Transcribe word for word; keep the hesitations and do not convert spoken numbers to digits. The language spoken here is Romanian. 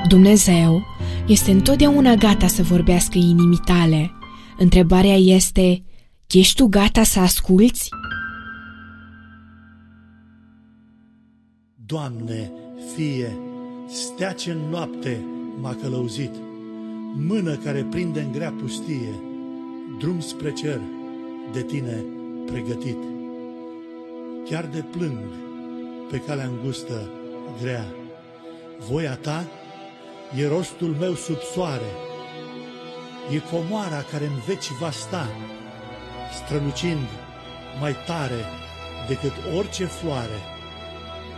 Dumnezeu este întotdeauna gata să vorbească inimii tale. Întrebarea este, ești tu gata să asculți? Doamne, Fie, stea ce în noapte m-a călăuzit, mână care prinde în grea pustie, drum spre cer de Tine pregătit. Chiar de plâng pe calea îngustă grea, voia Ta e rostul meu sub soare, e comoara care în veci va sta, strălucind mai tare decât orice floare.